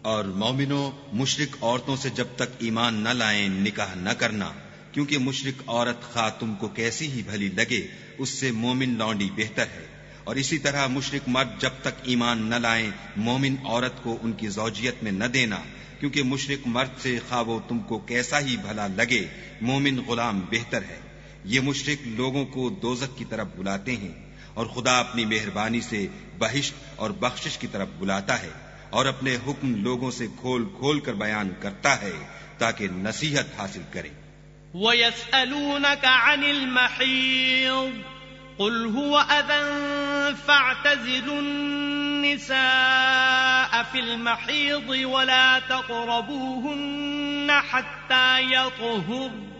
और मोमिनो, मुशरिक औरतों से जब तक ईमान न लाएं निकाह न करना, क्योंकि मुशरिक औरत खा तुमको कैसी ही भली लगे उससे मोमिन लौंडी बेहतर है। और इसी तरह मुशरिक मर्द जब तक ईमान न लाएं मोमिन औरत को उनकी ज़ौजियत में न देना, क्योंकि मुशरिक मर्द से खा वो तुमको कैसा ही भला लगे मोमिन गुलाम बेहतर है। ये मुशरिक लोगों को दोज़ख की तरफ बुलाते हैं और खुदा अपनी मेहरबानी से बहिश्त और बख्शिश की तरफ बुलाता है और अपने हुक्म लोगों से खोल खोल कर बयान करता है ताकि नसीहत हासिल करें। वयस्अलूनक अनिल महीद कुल हुव अज़न फ़अतज़िलुन निसाअ फ़िल महीद वला तक़रबूहुन्न हत्ता यतहुर्न